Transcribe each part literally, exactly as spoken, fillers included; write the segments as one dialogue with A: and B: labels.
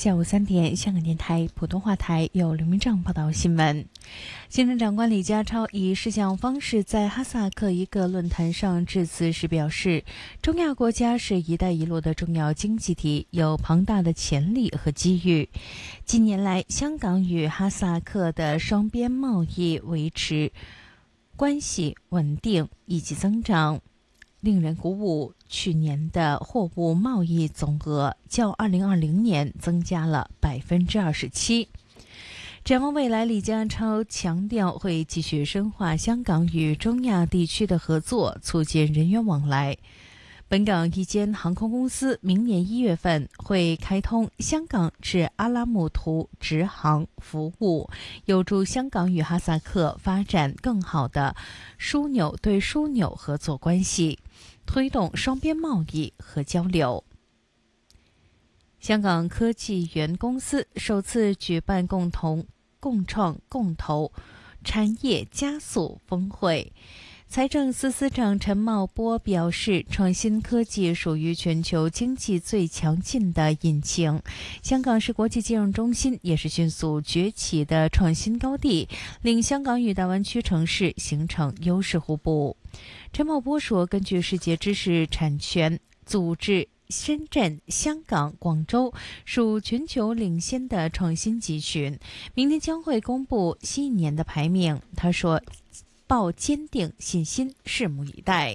A: 下午三点，香港电台普通话台有刘明正报道新闻。行政长官李家超以视像方式在哈萨克一个论坛上致辞时表示，中亚国家是一带一路的重要经济体，有庞大的潜力和机遇。近年来，香港与哈萨克的双边贸易维持关系稳定以及增长，令人鼓舞。去年的货物贸易总额较二零二零年增加了百分之二十七。展望未来，李家超强调会继续深化香港与中亚地区的合作，促进人员往来。本港一间航空公司明年一月份会开通香港至阿拉木图直航服务，有助香港与哈萨克发展更好的枢纽对枢纽合作关系，推动双边贸易和交流。香港科技园公司首次举办共同共创共投产业加速峰会。财政司司长陈茂波表示，创新科技属于全球经济最强劲的引擎，香港是国际金融中心，也是迅速崛起的创新高地，令香港与大湾区城市形成优势互补。陈茂波说，根据世界知识产权组织，深圳、香港、广州属全球领先的创新集群，明天将会公布新一年的排名。他说，抱坚定信心，拭目以待。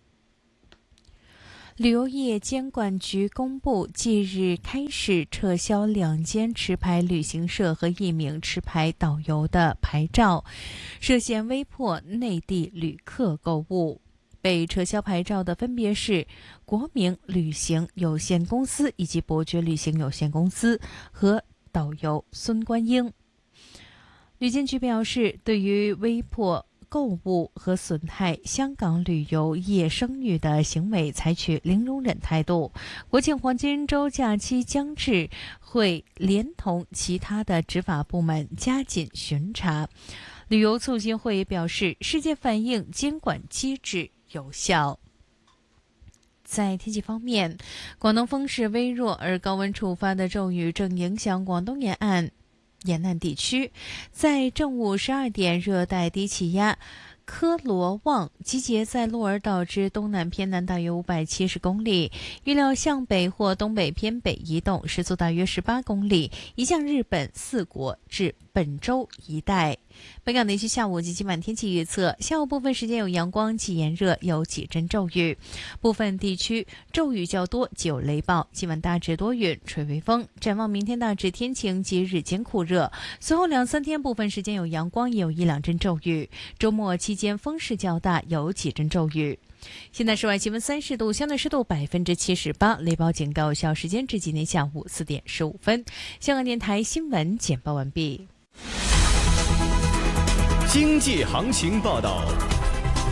A: 旅游业监管局公布，近日开始撤销两间持牌旅行社和一名持牌导游的牌照，涉嫌威迫内地旅客购物。被撤销牌照的分别是国明旅行有限公司以及伯爵旅行有限公司和导游孙观英。旅监局表示，对于威迫购物和损害香港旅游业声誉的行为采取零容忍态度。国庆黄金周假期将至，会连同其他的执法部门加紧巡查。旅游促进会也表示，事件反映监管机制有效。在天气方面，广东风势微弱，而高温触发的骤雨正影响广东沿岸沿岸地区。在正午十二点，热带低气压科罗旺集结在鹿儿岛之东南偏南大约五百七十公里，预料向北或东北偏北移动，时速大约十八公里，移向日本四国至本州一带。本港地区下午及今晚天气预测，下午部分时间有阳光及炎热，有几阵骤雨，部分地区骤雨较多，及有雷暴。今晚大致多云，吹微风。展望明天大致天晴及日间酷热，随后两三天部分时间有阳光，也有一两阵骤雨。周末期间风势较大，有几阵骤雨。现在室外气温三十度，相对湿度百分之七十八，雷暴警告有效时间至今天下午四点十五分。香港电台新闻简报完毕。
B: 经济行情报道。